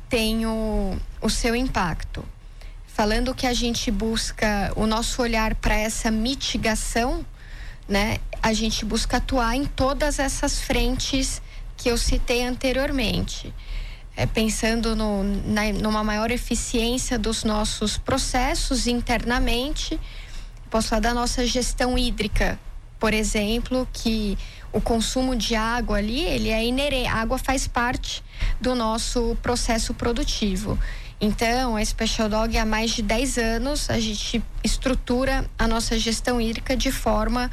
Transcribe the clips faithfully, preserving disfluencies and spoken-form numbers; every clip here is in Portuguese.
tem o, o seu impacto. Falando que a gente busca o nosso olhar para essa mitigação, né? A gente busca atuar em todas essas frentes que eu citei anteriormente. É, pensando no, na, numa maior eficiência dos nossos processos internamente. Posso falar da nossa gestão hídrica, por exemplo, que o consumo de água ali, ele é inerente, a água faz parte do nosso processo produtivo. Então, a Special Dog, há mais de dez anos, a gente estrutura a nossa gestão hídrica de forma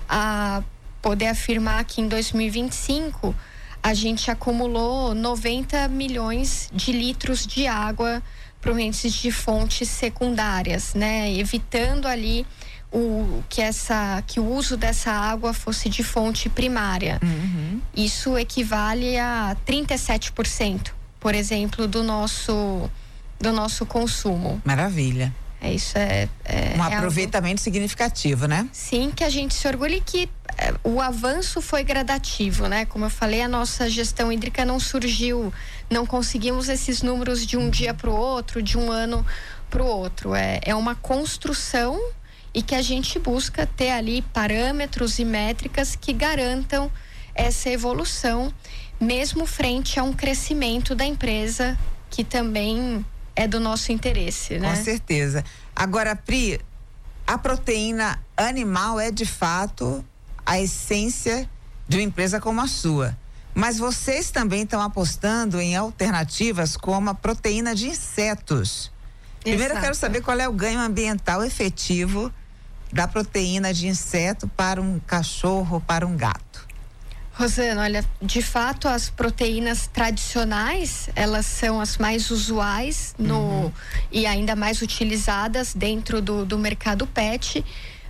a poder afirmar que em dois mil e vinte e cinco a gente acumulou noventa milhões de litros de água provenientes de fontes secundárias, né? Evitando ali o, que, essa, que o uso dessa água fosse de fonte primária. Uhum. Isso equivale a trinta e sete por cento, por exemplo, do nosso, do nosso consumo. Maravilha. É isso, é, é um é aproveitamento algo, significativo, né? Sim, que a gente se orgulha que é, o avanço foi gradativo, né? Como eu falei, a nossa gestão hídrica não surgiu, não conseguimos esses números de um dia para o outro, de um ano para o outro. É, é uma construção e que a gente busca ter ali parâmetros e métricas que garantam essa evolução, mesmo frente a um crescimento da empresa que também é do nosso interesse, né? Com certeza. Agora, Pri, a proteína animal é de fato a essência de uma empresa como a sua. Mas vocês também estão apostando em alternativas como a proteína de insetos. Primeiro Exato. Eu quero saber qual é o ganho ambiental efetivo da proteína de inseto para um cachorro, para um gato. Rosana, olha, de fato as proteínas tradicionais, elas são as mais usuais no, uhum. e ainda mais utilizadas dentro do, do mercado pet,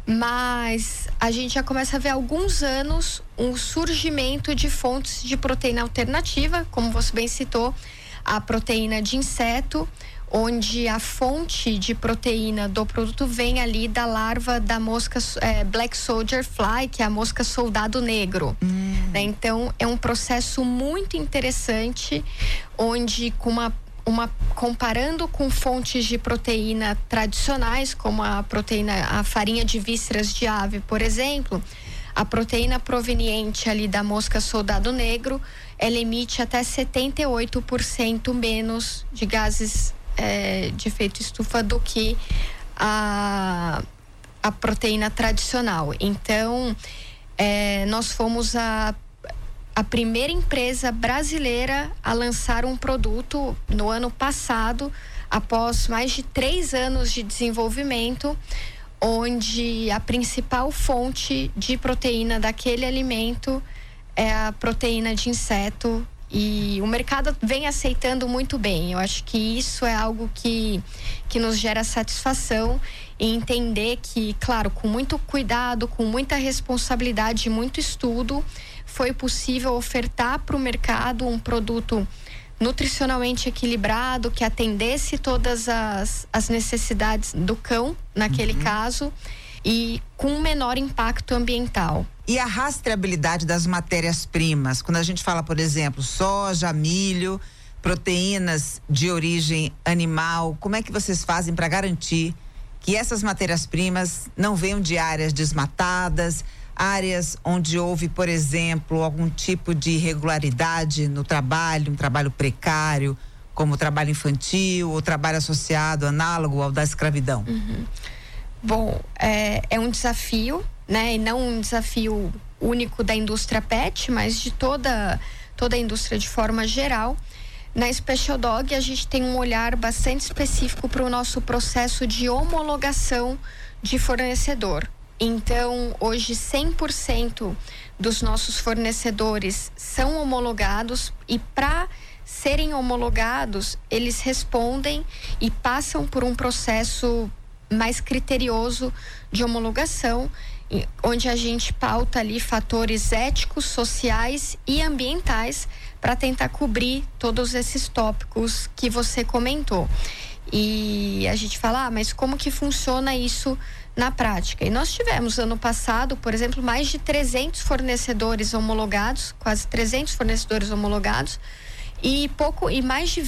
mas a gente já começa a ver há alguns anos um surgimento de fontes de proteína alternativa, como você bem citou, a proteína de inseto, onde a fonte de proteína do produto vem ali da larva da mosca é, Black Soldier Fly, que é a mosca soldado negro. Hum. Né? Então, é um processo muito interessante, onde com uma, uma, comparando com fontes de proteína tradicionais, como a proteína, a farinha de vísceras de ave, por exemplo, a proteína proveniente ali da mosca soldado negro, ela emite até setenta e oito por cento menos de gases É, de efeito estufa do que a, a proteína tradicional. Então, é, nós fomos a, a primeira empresa brasileira a lançar um produto no ano passado, após mais de três anos de desenvolvimento, onde a principal fonte de proteína daquele alimento é a proteína de inseto. E o mercado vem aceitando muito bem. Eu acho que isso é algo que, que nos gera satisfação e entender que, claro, com muito cuidado, com muita responsabilidade e muito estudo, foi possível ofertar para o mercado um produto nutricionalmente equilibrado, que atendesse todas as, as necessidades do cão, naquele uhum. caso, e com menor impacto ambiental. E a rastreabilidade das matérias-primas, quando a gente fala, por exemplo, soja, milho, proteínas de origem animal, como é que vocês fazem para garantir que essas matérias-primas não venham de áreas desmatadas, áreas onde houve, por exemplo, algum tipo de irregularidade no trabalho, um trabalho precário, como o trabalho infantil ou trabalho associado, análogo ao da escravidão? Uhum. Bom, é, é um desafio, né? E não um desafio único da indústria pet, mas de toda, toda a indústria de forma geral. Na Special Dog, a gente tem um olhar bastante específico para o nosso processo de homologação de fornecedor. Então, hoje, cem por cento dos nossos fornecedores são homologados e para serem homologados, eles respondem e passam por um processo mais criterioso de homologação, onde a gente pauta ali fatores éticos, sociais e ambientais para tentar cobrir todos esses tópicos que você comentou. E a gente fala, ah, mas como que funciona isso na prática? E nós tivemos ano passado, por exemplo, mais de trezentos fornecedores homologados, quase trezentos fornecedores homologados, e pouco e mais de